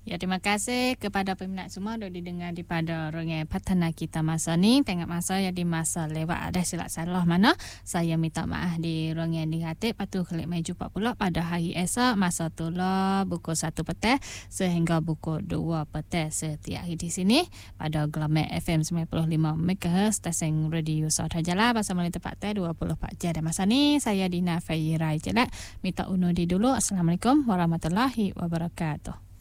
Ya, terima kasih kepada peminat semua sudah didengar daripada Rongeng Patana kita masa ni. Tengok masa yang di masa lewat ada silap salah mana. Saya minta maaf di Rongeng di hati. Patu klik mai jumpa pula pada hari esok masa tu lah pukul 1 petang sehingga pukul 2 petang setiap hari di sini pada Glamour FM 95 MHz stesen radio Sautra Jala bersama tempat 24 jam. Dan masa ni saya Dina Fairai Jelak minta undur di dulu. Assalamualaikum warahmatullahi wabarakatuh.